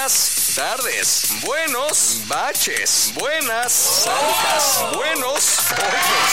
buenas tardes, buenos baches, buenas zanjas, buenos pollos.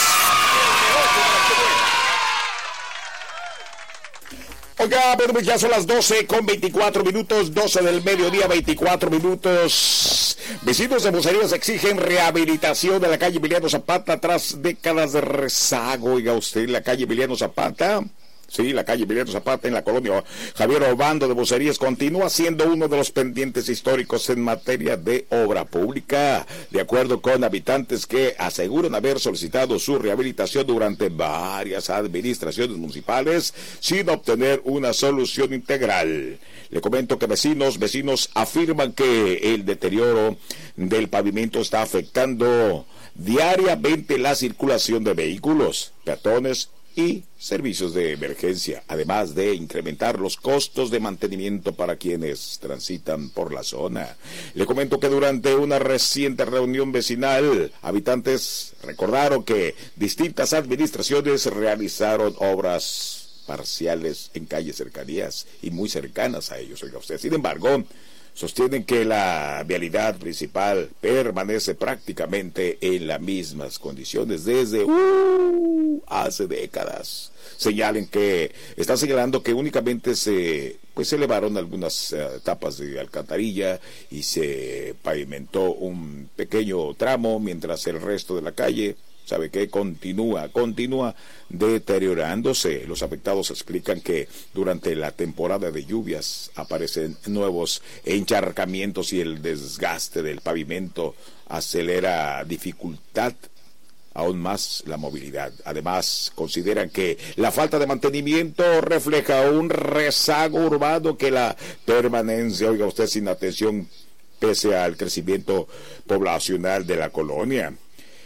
Oiga, bueno, ya son las 12:24, 12 del mediodía, 24 minutos. Vecinos de Vocerías exigen rehabilitación de la calle Emiliano Zapata tras décadas de rezago. Oiga usted, la calle Emiliano Zapata. Sí, la calle Emiliano Zapata en la colonia Javier Obando de Vocerías continúa siendo uno de los pendientes históricos en materia de obra pública, de acuerdo con habitantes que aseguran haber solicitado su rehabilitación durante varias administraciones municipales sin obtener una solución integral. Le comento que vecinos afirman que el deterioro del pavimento está afectando diariamente la circulación de vehículos, peatones y servicios de emergencia, además de incrementar los costos de mantenimiento para quienes transitan por la zona. Le comento que durante una reciente reunión vecinal, habitantes recordaron que distintas administraciones realizaron obras parciales en calles cercanías y muy cercanas a ellos, oiga usted. Sin embargo, sostienen que la vialidad principal permanece prácticamente en las mismas condiciones desde hace décadas. Están señalando que únicamente se elevaron algunas tapas de alcantarilla y se pavimentó un pequeño tramo, mientras el resto de la calle, ¿sabe qué? Continúa deteriorándose. Los afectados explican que durante la temporada de lluvias aparecen nuevos encharcamientos y el desgaste del pavimento acelera dificultad aún más la movilidad. Además, consideran que la falta de mantenimiento refleja un rezago urbano que la permanencia, oiga usted, sin atención pese al crecimiento poblacional de la colonia.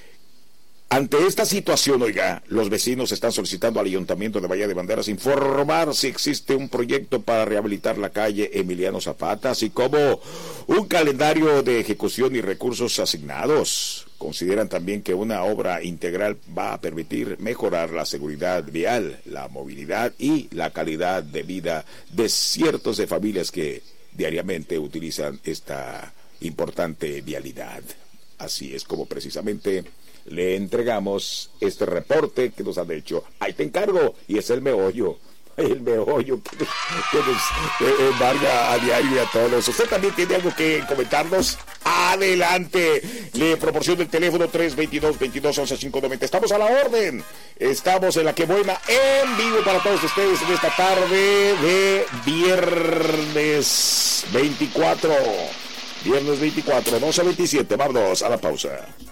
Ante esta situación, oiga, los vecinos están solicitando al Ayuntamiento de Bahía de Banderas informar si existe un proyecto para rehabilitar la calle Emiliano Zapata, así como un calendario de ejecución y recursos asignados. Consideran también que una obra integral va a permitir mejorar la seguridad vial, la movilidad y la calidad de vida de cientos de familias que diariamente utilizan esta importante vialidad. Así es como precisamente le entregamos este reporte que nos han hecho. Ahí te encargo, y es el meollo que nos embarga a diario y a todos. ¿Usted también tiene algo que comentarnos? Adelante, le proporciono el teléfono 322-22-11-590. Estamos a la orden, estamos en La Que Buena, en vivo para todos ustedes en esta tarde de viernes 24, 12:27. Vamos a la pausa.